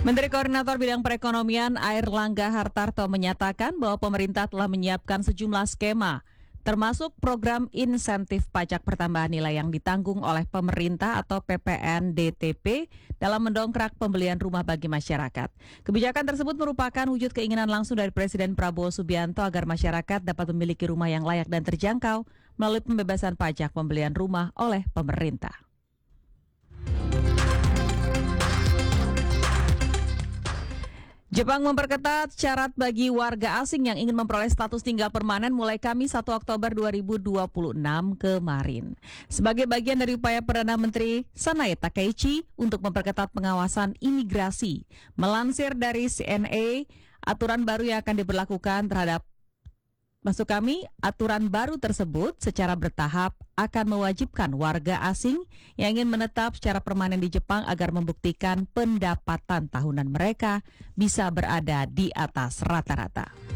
Menteri Koordinator Bidang Perekonomian Airlangga Hartarto menyatakan bahwa pemerintah telah menyiapkan sejumlah skema, termasuk program insentif pajak pertambahan nilai yang ditanggung oleh pemerintah atau PPNDTP dalam mendongkrak pembelian rumah bagi masyarakat. Kebijakan tersebut merupakan wujud keinginan langsung dari Presiden Prabowo Subianto agar masyarakat dapat memiliki rumah yang layak dan terjangkau melalui pembebasan pajak pembelian rumah oleh pemerintah. Jepang memperketat syarat bagi warga asing yang ingin memperoleh status tinggal permanen mulai Kamis 1 Oktober 2026 kemarin. Sebagai bagian dari upaya Perdana Menteri Sanae Takaichi untuk memperketat pengawasan imigrasi, melansir dari CNA, aturan baru yang akan diberlakukan terhadap aturan baru tersebut secara bertahap akan mewajibkan warga asing yang ingin menetap secara permanen di Jepang agar membuktikan pendapatan tahunan mereka bisa berada di atas rata-rata.